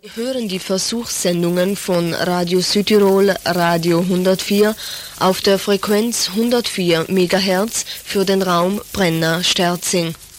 Sie hören die Versuchssendungen von Radio Südtirol, Radio 104 auf der Frequenz 104 MHz für den Raum Brenna-Sterzing.